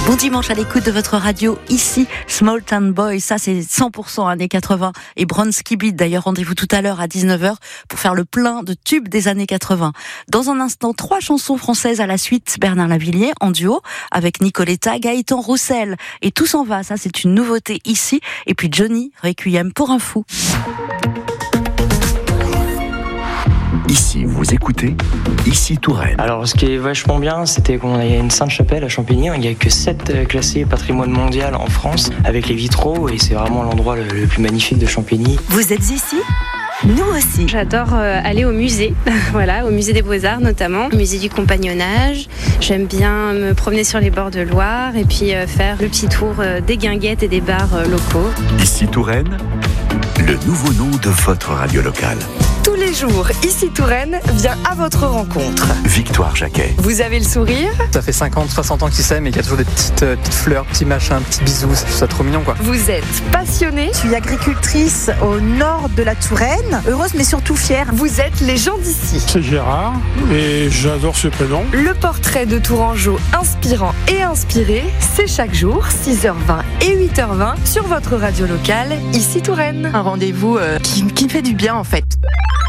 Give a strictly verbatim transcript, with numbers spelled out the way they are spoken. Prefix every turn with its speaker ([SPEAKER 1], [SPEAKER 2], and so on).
[SPEAKER 1] Bon dimanche à l'écoute de votre radio, ici Small Town Boy, ça c'est cent pour cent années quatre-vingts et Bronski Beat. D'ailleurs, rendez-vous tout à l'heure à dix-neuf heures pour faire le plein de tubes des années quatre-vingts. Dans un instant, trois chansons françaises à la suite, Bernard Lavilliers en duo avec Nicoletta, Gaëtan Roussel et Tout s'en va, ça c'est une nouveauté ici. Et puis Johnny, Requiem pour un fou.
[SPEAKER 2] Ici, vous écoutez Ici Touraine.
[SPEAKER 3] Alors, ce qui est vachement bien, c'était qu'on a une Sainte-Chapelle à Champigny. Il n'y a que sept classés patrimoine mondial en France avec les vitraux et c'est vraiment l'endroit le, le plus magnifique de Champigny.
[SPEAKER 1] Vous êtes ici ? Nous aussi.
[SPEAKER 4] J'adore aller au musée, voilà, au musée des Beaux-Arts notamment, au musée du Compagnonnage. J'aime bien me promener sur les bords de Loire et puis faire le petit tour des guinguettes et des bars locaux.
[SPEAKER 2] Ici Touraine, le nouveau nom de votre radio locale.
[SPEAKER 5] Tous les jours, Ici Touraine vient à votre rencontre.
[SPEAKER 2] Victoire Jacquet.
[SPEAKER 5] Vous avez le sourire.
[SPEAKER 6] Ça fait cinquante, soixante ans qu'ils s'aiment et qu'il y a toujours des petites, euh, petites fleurs, petits machins, petits bisous. C'est ça trop mignon quoi.
[SPEAKER 5] Vous êtes passionné.
[SPEAKER 7] Je suis agricultrice au nord de la Touraine. Heureuse mais surtout fière.
[SPEAKER 5] Vous êtes les gens d'ici.
[SPEAKER 8] C'est Gérard et j'adore ce prénom.
[SPEAKER 5] Le portrait de Tourangeau inspirant et inspiré, c'est chaque jour, six heures vingt et huit heures vingt sur votre radio locale, Ici Touraine.
[SPEAKER 9] Un rendez-vous euh, qui, qui me fait du bien en fait.